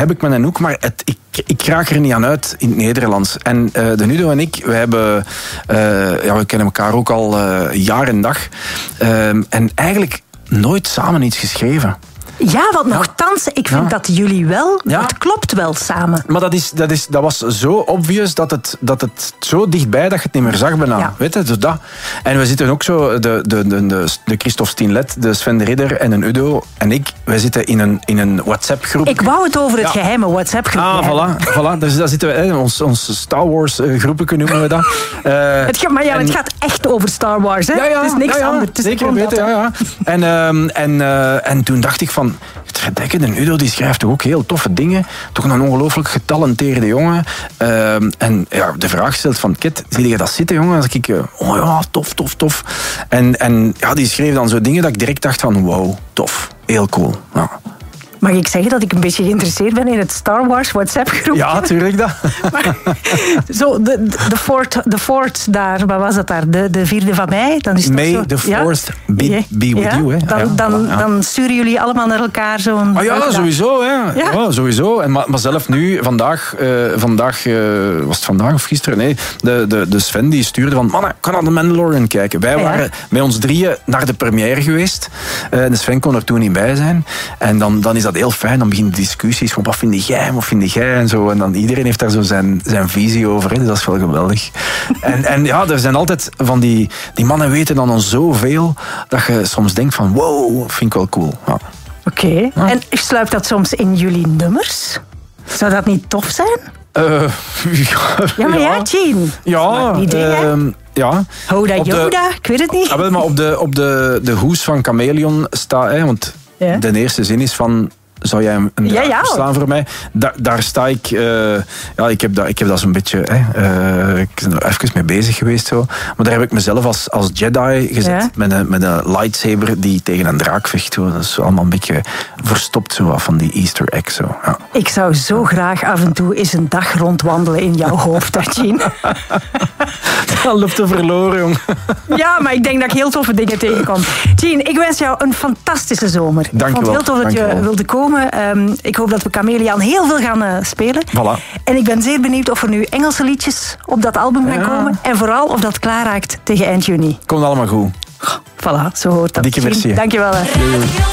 heb ik met een hoek, maar ik raak er niet aan uit in het Nederlands. En de Nudo en ik, we kennen elkaar ook al jaar en dag. En eigenlijk nooit samen iets geschreven. Ja, want nogthans, ik vind dat jullie wel... Ja. Het klopt wel samen. Maar dat was zo obvious dat het zo dichtbij dat je het niet meer zag bijna. Ja. Weet je, dus dat. En we zitten ook zo, de Christophe Stienlet, de Sven de Ridder en een Udo en ik, wij zitten in een WhatsApp-groep. Ik wou het over het geheime WhatsApp-groep. Voilà. Dus daar zitten we, ons Star Wars-groepen noemen we dat. Het gaat echt over Star Wars, hè? Ja, het is niks anders. Zeker weten, ja. En toen dacht ik van... Verdekken, de Udo die schrijft toch ook heel toffe dingen. Toch een ongelooflijk getalenteerde jongen. En de vraag stelt van... Kit, zie je dat zitten, jongen? Dan denk ik... tof. En die schreef dan zo dingen dat ik direct dacht van... Wow, tof. Heel cool. Ja. Mag ik zeggen dat ik een beetje geïnteresseerd ben in het Star Wars WhatsApp-groep? Ja, tuurlijk dat. Maar, zo, de fourth daar, wat was dat daar? De 4e van mei? Dan is May the 4th be with you. Hè. Dan sturen jullie allemaal naar elkaar zo'n... Sowieso. Hè. Ja, sowieso. Maar zelf nu, vandaag, was het vandaag of gisteren? Nee, de Sven die stuurde van... Mannen, kan naar The Mandalorian kijken. Wij waren met ons drieën naar de première geweest. De Sven kon er toen niet bij zijn. En dan is dat heel fijn. Dan beginnen discussies van wat vind jij en zo. En dan iedereen heeft daar zo zijn visie over. Hè. Dus dat is wel geweldig. En er zijn altijd van die mannen weten dan zoveel dat je soms denkt van wow, vind ik wel cool. Ja. Oké. Ja. En sluipt dat soms in jullie nummers? Zou dat niet tof zijn? Gene. Ja. Ja. Hoda Yoda, ik weet het niet. Maar op de hoes van Chameleon staat... want de eerste zin is van... Zou jij een draak verslaan voor mij? Daar sta ik... ik heb dat zo'n beetje... ik ben er even mee bezig geweest. Zo. Maar daar heb ik mezelf als Jedi gezet. Ja? Met een lightsaber die tegen een draak vecht. Zo. Dat is allemaal een beetje verstopt zo, van die Easter egg. Zo. Ja. Ik zou zo graag af en toe eens een dag rondwandelen in jouw hoofd, Gene. Dat loopt te verloren, jong. Ja, maar ik denk dat ik heel toffe dingen tegenkom. Gene, ik wens jou een fantastische zomer. Dank je wel. Ik vond het heel tof dat je wilde komen. Ik hoop dat we Chameleon heel veel gaan spelen. Voilà. En ik ben zeer benieuwd of er nu Engelse liedjes op dat album gaan komen. En vooral of dat klaar raakt tegen eind juni. Komt allemaal goed. Voilà, zo hoort dat. Dikke merci. Dank je wel.